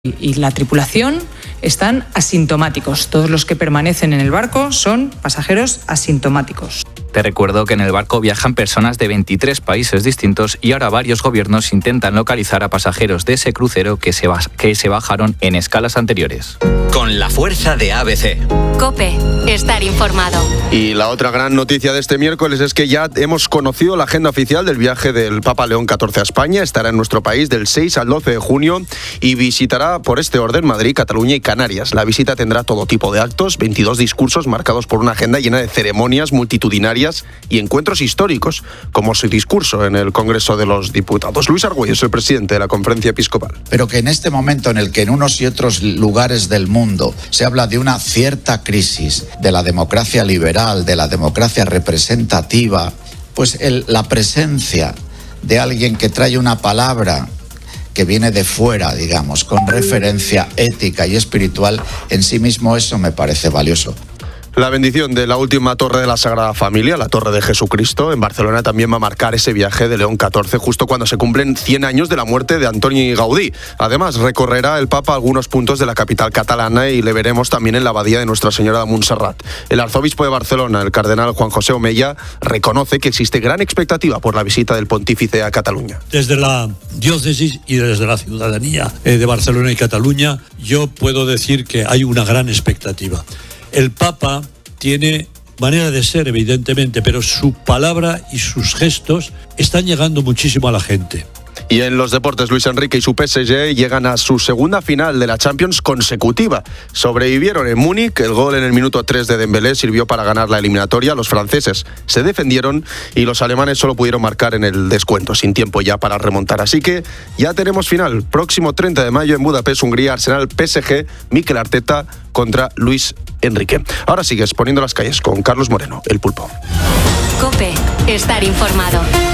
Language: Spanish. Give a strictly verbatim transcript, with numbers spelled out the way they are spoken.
y la tripulación están asintomáticos. Todos los que permanecen en el barco son pasajeros asintomáticos. Te recuerdo que en el barco viajan personas de veintitrés países distintos y ahora varios gobiernos intentan localizar a pasajeros de ese crucero que se, bas- que se bajaron en escalas anteriores. Con la fuerza de A B C. COPE, estar informado. Y la otra gran noticia de este miércoles es que ya hemos conocido la agenda oficial del viaje del Papa León catorce a España. Estará en nuestro país del seis al doce de junio y visitará por este orden Madrid, Cataluña y Canarias. La visita tendrá todo tipo de actos, veintidós discursos marcados por una agenda llena de ceremonias multitudinarias y encuentros históricos, como su discurso en el Congreso de los Diputados. Luis Argüello es el presidente de la Conferencia Episcopal. Pero que en este momento en el que en unos y otros lugares del mundo se habla de una cierta crisis de la democracia liberal, de la democracia representativa, pues el, la presencia de alguien que trae una palabra que viene de fuera, digamos, con referencia ética y espiritual, en sí mismo eso me parece valioso. La bendición de la última torre de la Sagrada Familia, la Torre de Jesucristo, en Barcelona también va a marcar ese viaje de León catorce justo cuando se cumplen cien años de la muerte de Antoni Gaudí. Además, recorrerá el Papa algunos puntos de la capital catalana y le veremos también en la abadía de Nuestra Señora de Montserrat. El arzobispo de Barcelona, el cardenal Juan José Omeya, reconoce que existe gran expectativa por la visita del pontífice a Cataluña. Desde la diócesis y desde la ciudadanía de Barcelona y Cataluña, yo puedo decir que hay una gran expectativa. El Papa tiene manera de ser, evidentemente, pero su palabra y sus gestos están llegando muchísimo a la gente. Y en los deportes, Luis Enrique y su P S G llegan a su segunda final de la Champions consecutiva. Sobrevivieron en Múnich, el gol en el minuto tres de Dembélé sirvió para ganar la eliminatoria. Los franceses se defendieron y los alemanes solo pudieron marcar en el descuento, sin tiempo ya para remontar. Así que ya tenemos final. Próximo treinta de mayo en Budapest, Hungría, Arsenal, P S G, Mikel Arteta contra Luis Enrique. Ahora sigues poniendo las calles con Carlos Moreno, el Pulpo. COPE, estar informado.